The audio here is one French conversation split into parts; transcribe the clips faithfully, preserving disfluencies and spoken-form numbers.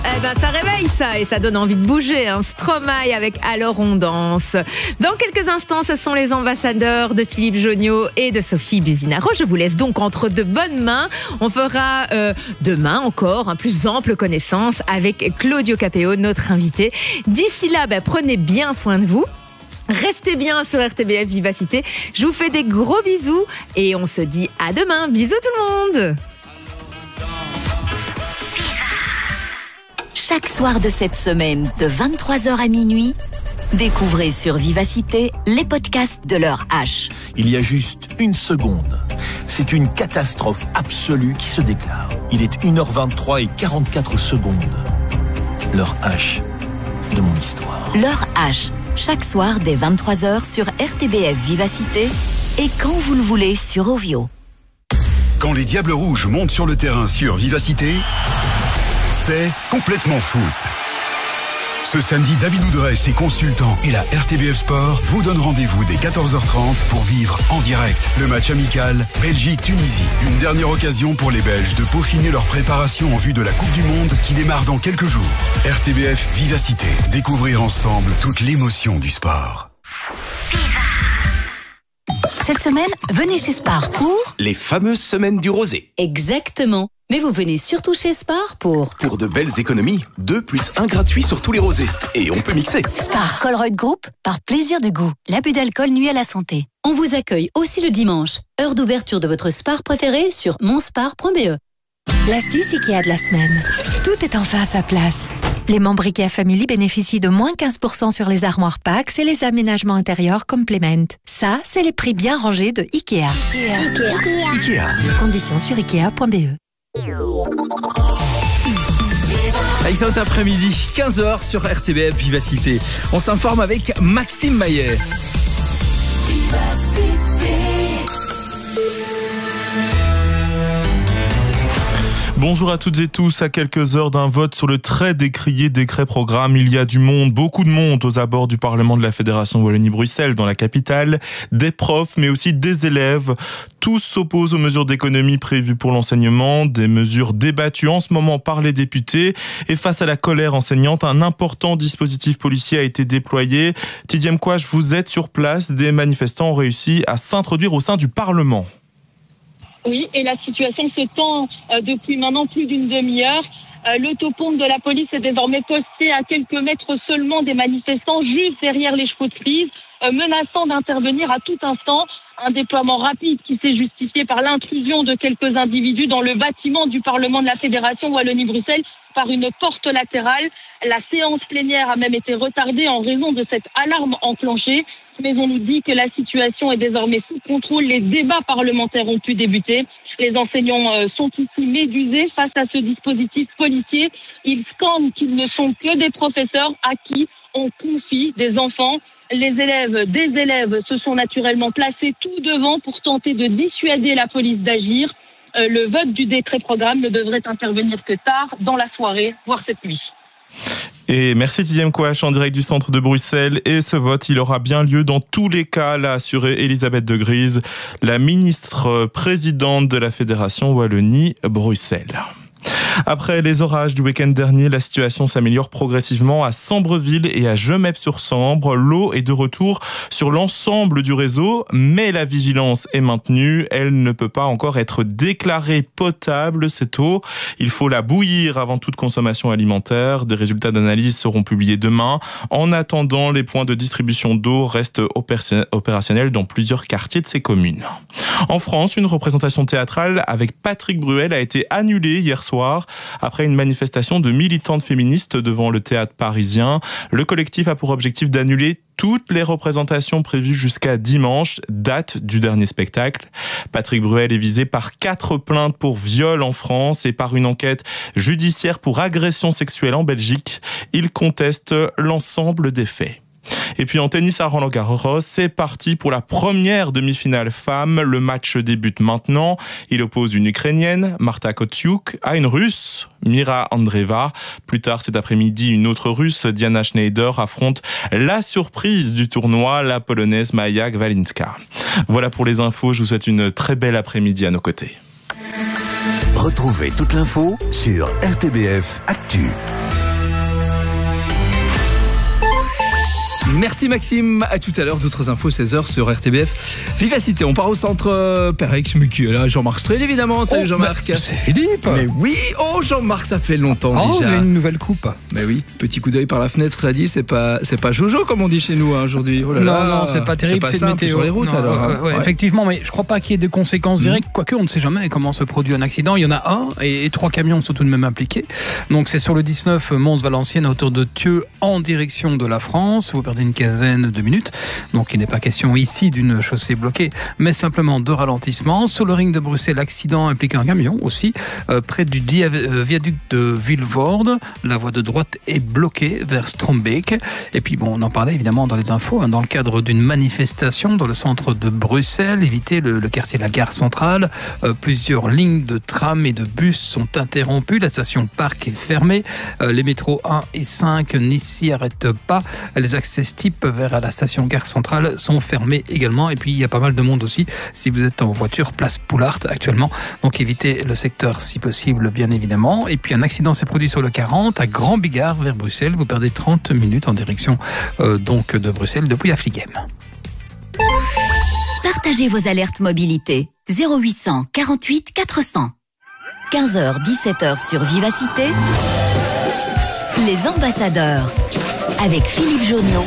Eh ben, ça réveille ça et ça donne envie de bouger. Hein. Stromae avec Alors on danse. Dans quelques instants, ce sont les ambassadeurs de Philippe Jonniot et de Sophie Buzinaro. Je vous laisse donc entre de bonnes mains. On fera euh, demain encore un plus ample connaissance avec Claudio Capéo, notre invité. D'ici là, ben, prenez bien soin de vous. Restez bien sur R T B F Vivacité. Je vous fais des gros bisous et on se dit à demain. Bisous tout le monde. Chaque soir de cette semaine, de vingt-trois heures à minuit, découvrez sur Vivacité les podcasts de l'heure H. Il y a juste une seconde. C'est une catastrophe absolue qui se déclare. Il est une heure vingt-trois et quarante-quatre secondes. L'heure H de mon histoire. L'heure H, chaque soir dès vingt-trois heures sur R T B F Vivacité et quand vous le voulez sur Ovio. Quand les Diables Rouges montent sur le terrain sur Vivacité, c'est complètement foot. Ce samedi, David Oudresse, ses consultants et la R T B F Sport vous donnent rendez-vous dès quatorze heures trente pour vivre en direct le match amical Belgique-Tunisie. Une dernière occasion pour les Belges de peaufiner leur préparation en vue de la Coupe du Monde qui démarre dans quelques jours. R T B F Vivacité. Découvrir ensemble toute l'émotion du sport. Cette semaine, venez chez Spar pour... les fameuses semaines du rosé. Exactement. Mais vous venez surtout chez Spar pour... Pour de belles économies. deux plus un gratuit sur tous les rosés. Et on peut mixer. Spar Colruyt Group, par plaisir du goût. L'abus d'alcool nuit à la santé. On vous accueille aussi le dimanche. Heure d'ouverture de votre Spar préféré sur monspar point b e. L'astuce Ikea de la semaine. Tout est enfin à sa place. Les membres Ikea Family bénéficient de moins quinze pour cent sur les armoires Pax et les aménagements intérieurs Complement. Ça, c'est les prix bien rangés de Ikea. Ikea. Ikea. Ikea. Conditions sur ikea point b e. Excellent après-midi, quinze heures sur R T B F Vivacité. On s'informe avec Maxime Maillet. Bonjour à toutes et tous. À quelques heures d'un vote sur le très décrié décret programme, il y a du monde, beaucoup de monde aux abords du Parlement de la Fédération Wallonie-Bruxelles dans la capitale, des profs mais aussi des élèves. Tous s'opposent aux mesures d'économie prévues pour l'enseignement, des mesures débattues en ce moment par les députés. Et face à la colère enseignante, un important dispositif policier a été déployé. Tidiem Kouach, vous êtes sur place. Des manifestants ont réussi à s'introduire au sein du Parlement. Oui, et la situation se tend euh, depuis maintenant plus d'une demi-heure. Euh, L'autopompe de la police est désormais postée à quelques mètres seulement des manifestants, juste derrière les chevaux de frise, euh, menaçant d'intervenir à tout instant. Un déploiement rapide qui s'est justifié par l'intrusion de quelques individus dans le bâtiment du Parlement de la Fédération Wallonie-Bruxelles par une porte latérale. La séance plénière a même été retardée en raison de cette alarme enclenchée. Mais on nous dit que la situation est désormais sous contrôle. Les débats parlementaires ont pu débuter. Les enseignants sont ici médusés face à ce dispositif policier. Ils scandent qu'ils ne sont que des professeurs à qui on confie des enfants. Les élèves des élèves se sont naturellement placés tout devant pour tenter de dissuader la police d'agir. Euh, le vote du décret programme ne devrait intervenir que tard dans la soirée, voire cette nuit. Et merci Tidiem Kouach en direct du centre de Bruxelles. Et ce vote, il aura bien lieu dans tous les cas, l'a assuré Elisabeth de Gries, la ministre présidente de la Fédération Wallonie-Bruxelles. Après les orages du week-end dernier, la situation s'améliore progressivement à Sambreville et à Gemep-sur-Sambre. L'eau est de retour sur l'ensemble du réseau, mais la vigilance est maintenue. Elle ne peut pas encore être déclarée potable, cette eau. Il faut la bouillir avant toute consommation alimentaire. Des résultats d'analyse seront publiés demain. En attendant, les points de distribution d'eau restent opérationnels dans plusieurs quartiers de ces communes. En France, une représentation théâtrale avec Patrick Bruel a été annulée hier soir après une manifestation de militantes féministes devant le théâtre parisien. Le collectif a pour objectif d'annuler toutes les représentations prévues jusqu'à dimanche, date du dernier spectacle. Patrick Bruel est visé par quatre plaintes pour viol en France et par une enquête judiciaire pour agression sexuelle en Belgique. Il conteste l'ensemble des faits. Et puis en tennis à Roland-Garros, c'est parti pour la première demi-finale femme. Le match débute maintenant. Il oppose une Ukrainienne, Marta Kostyuk, à une Russe, Mira Andreeva. Plus tard cet après-midi, une autre Russe, Diana Schneider, affronte la surprise du tournoi, la Polonaise Maja Gwalinska. Voilà pour les infos. Je vous souhaite une très belle après-midi à nos côtés. Retrouvez toute l'info sur R T B F Actu. Merci Maxime, à tout à l'heure, d'autres infos seize heures sur R T B F Vivacité. On part au centre euh, Perex, mais qui est là, Jean-Marc Strel évidemment. Salut oh, Jean-Marc. Bah, c'est Philippe. Mais oui, oh Jean-Marc, ça fait longtemps oh, déjà. Vous avez une nouvelle coupe. Mais oui, petit coup d'œil par la fenêtre, ça dit, c'est pas, c'est pas Jojo comme on dit chez nous hein, aujourd'hui. Oh là non, là, non, c'est pas terrible, c'est, c'est de météo. Sur les routes non, alors. Euh, hein. ouais, ouais. Effectivement, mais je crois pas qu'il y ait de conséquences directes, mmh. quoique on ne sait jamais comment se produit un accident. Il y en a un et, et trois camions sont tout de même impliqués. Donc c'est sur le dix-neuf Mons-Valenciennes à hauteur de Thieux en direction de la France. Vous perdez une quinzaine de minutes. Donc il n'est pas question ici d'une chaussée bloquée, mais simplement de ralentissement. Sur le ring de Bruxelles, l'accident implique un camion aussi, euh, près du dia- euh, viaduc de Vilvoorde. La voie de droite est bloquée vers Strombeek. Et puis bon, on en parlait évidemment dans les infos, hein, dans le cadre d'une manifestation dans le centre de Bruxelles, évitez le, le quartier de la gare centrale. Euh, plusieurs lignes de tram et de bus sont interrompues. La station Parc est fermée. Euh, les métros un et cinq n'y s'y arrêtent pas. Les accès type vers la station gare centrale sont fermés également. Et puis il y a pas mal de monde aussi si vous êtes en voiture place Poulart actuellement. Donc évitez le secteur si possible, bien évidemment. Et puis un accident s'est produit sur le quarante à Grand Bigard vers Bruxelles. Vous perdez trente minutes en direction euh, donc de Bruxelles depuis Affligem. Partagez vos alertes mobilité. zéro huit cent quarante-huit quatre cents. quinze heures dix-sept heures sur Vivacité. Les ambassadeurs avec Philippe Jonion.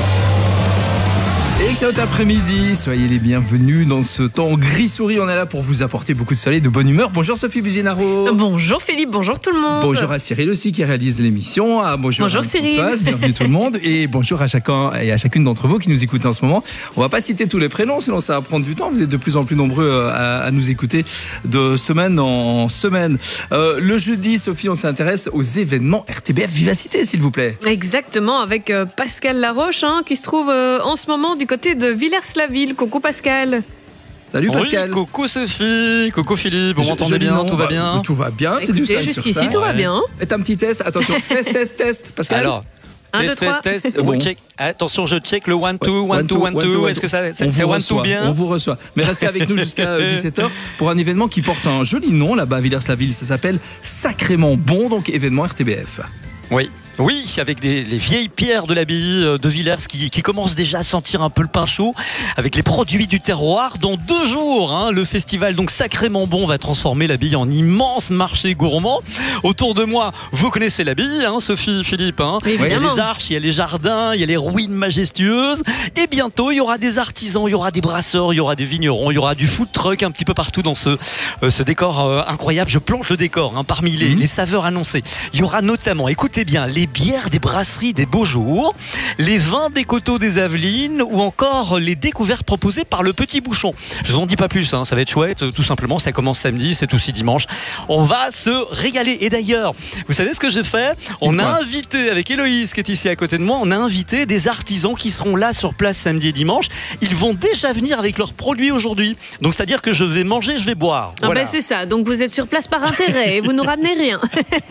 Excellent après-midi, soyez les bienvenus dans ce temps gris-souris. On est là pour vous apporter beaucoup de soleil, de bonne humeur. Bonjour Sophie Buzinaro. Bonjour Philippe, bonjour tout le monde. Bonjour à Cyril aussi qui réalise l'émission. Ah, bonjour bonjour à Cyril. Françoise, bienvenue tout le monde. Et bonjour à chacun et à chacune d'entre vous qui nous écoutent en ce moment. On va pas citer tous les prénoms, sinon ça va prendre du temps. Vous êtes de plus en plus nombreux à, à nous écouter de semaine en semaine. Euh, le jeudi, Sophie, on s'intéresse aux événements R T B F Vivacité, s'il vous plaît. Exactement, avec euh, Pascal Laroche hein, qui se trouve euh, en ce moment du côté de Villers-la-Ville. Coucou Pascal. Salut Pascal. Oui, coucou Sophie, coucou Philippe, vous m'entendez bien, non, tout va bah, bien. Tout va bien, c'est du cinq sur cinq. Jusqu'ici tout va bien. Faites un petit test, attention, test, test, test. Pascal. Alors, un, test, deux, test, test, bon. oui, check. Attention, je check le one two, one two, one two. Est-ce que ça, c'est, c'est one two bien? On vous reçoit. Mais restez avec nous jusqu'à dix-sept heures pour un événement qui porte un joli nom là-bas à Villers-la-Ville. Ça s'appelle Sacrément Bon, donc événement R T B F. Oui. Oui, avec des, les vieilles pierres de l'abbaye de Villers qui, qui commencent déjà à sentir un peu le pain chaud, avec les produits du terroir. Dans deux jours, hein, le festival donc Sacrément Bon va transformer l'abbaye en immense marché gourmand. Autour de moi, vous connaissez l'abbaye, hein, Sophie, Philippe. Hein. Il y a les arches, il y a les jardins, il y a les ruines majestueuses. Et bientôt, il y aura des artisans, il y aura des brasseurs, il y aura des vignerons, il y aura du food truck un petit peu partout dans ce, euh, ce décor euh, incroyable. Je plonge le décor hein, parmi les, mmh. les saveurs annoncées. Il y aura notamment, écoutez bien, les bières des brasseries des Beaux Jours, les vins des coteaux des Avelines ou encore les découvertes proposées par le Petit Bouchon. Je vous en dis pas plus, hein, ça va être chouette, tout simplement, ça commence samedi, c'est aussi dimanche. On va se régaler. Et d'ailleurs, vous savez ce que j'ai fait? On a invité, avec Héloïse qui est ici à côté de moi, on a invité des artisans qui seront là sur place samedi et dimanche. Ils vont déjà venir avec leurs produits aujourd'hui. Donc c'est-à-dire que je vais manger, je vais boire. Ah voilà. Ben c'est ça, donc vous êtes sur place par intérêt et vous nous ramenez rien.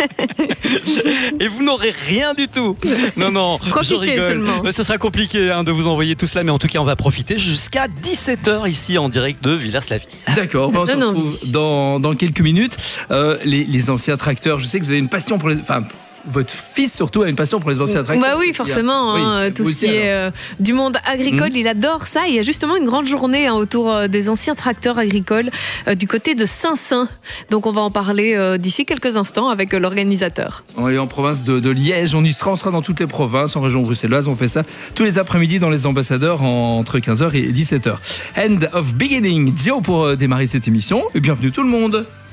Et vous n'aurez rien du tout. Non, non, profitez je rigole. Seulement. Ce sera compliqué hein, de vous envoyer tout cela, mais en tout cas, on va profiter jusqu'à dix-sept heures ici en direct de Villers-la-Ville. D'accord, on se retrouve dans, dans quelques minutes. Euh, les, les anciens tracteurs, je sais que vous avez une passion pour les... Enfin, votre fils surtout a une passion pour les anciens tracteurs. Bah oui, forcément. Hein, oui, tout ce qui est euh, du monde agricole, mmh. il adore ça. Il y a justement une grande journée hein, autour euh, des anciens tracteurs agricoles euh, du côté de Saint-Saint. Donc on va en parler euh, d'ici quelques instants avec euh, l'organisateur. On est en province de, de Liège, on y sera, on sera dans toutes les provinces, en région bruxelloise. On fait ça tous les après-midi dans les ambassadeurs en, entre quinze heures et dix-sept heures. End of beginning, Joe pour euh, démarrer cette émission. Et bienvenue tout le monde.